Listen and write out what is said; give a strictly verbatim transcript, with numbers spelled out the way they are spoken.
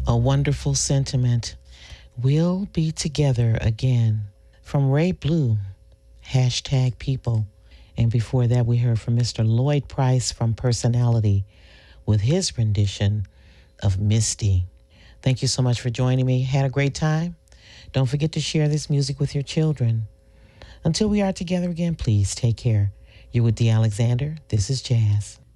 A wonderful sentiment. We'll be together again. From Ray Blue, hashtag people. And before that, we heard from Mister Lloyd Price from Personality with his rendition of Misty. Thank you so much for joining me. Had a great time? Don't forget to share this music with your children. Until we are together again, please take care. You're with Dee Alexander. This is Jazz.